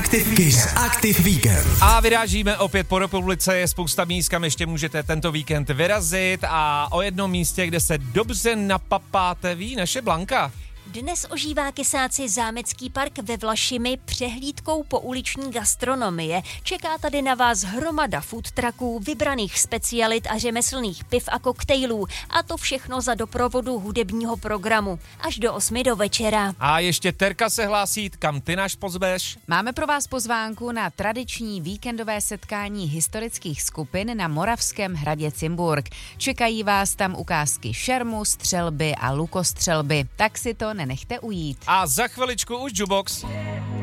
Active Kiss Active Weekend. A vyrážíme opět po republice, je spousta míst, kam ještě můžete tento víkend vyrazit a o jednom místě, kde se dobře napapáte, ví naše Blanka. Dnes ožívá Kysáci zámecký park ve Vlašimi přehlídkou po uliční gastronomie. Čeká tady na vás hromada food trucků, vybraných specialit a řemeslných piv a koktejlů. A to všechno za doprovodu hudebního programu. Až do 8 do večera. A ještě Terka se hlásí, kam ty náš pozveš? Máme pro vás pozvánku na tradiční víkendové setkání historických skupin na Moravském hradě Cimburg. Čekají vás tam ukázky šermu, střelby a lukostřelby. Tak si to nenechte ujít. A za chviličku už Jubox.